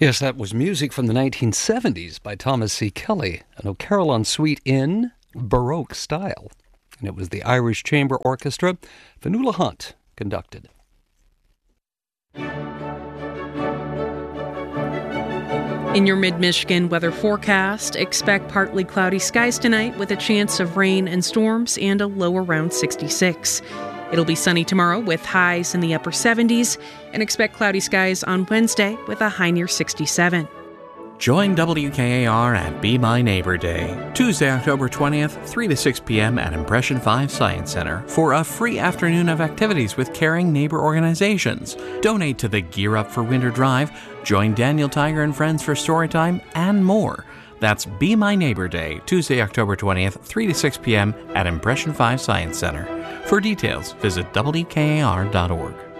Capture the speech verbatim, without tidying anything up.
Yes, that was music from the nineteen seventies by Thomas C. Kelly, an O'Carillon suite in Baroque style. And it was the Irish Chamber Orchestra. Fionnuala Hunt conducted. In your mid-Michigan weather forecast, expect partly cloudy skies tonight with a chance of rain and storms and a low around sixty-six. It'll be sunny tomorrow with highs in the upper seventies, and expect cloudy skies on Wednesday with a high near sixty-seven. Join W K A R at Be My Neighbor Day, Tuesday, October twentieth, three to six p.m. at Impression five Science Center for a free afternoon of activities with caring neighbor organizations. Donate to the Gear Up for Winter Drive, join Daniel Tiger and friends for story time, and more. That's Be My Neighbor Day, Tuesday, October twentieth, three to six p.m. at Impression five Science Center. For details, visit W K A R dot org.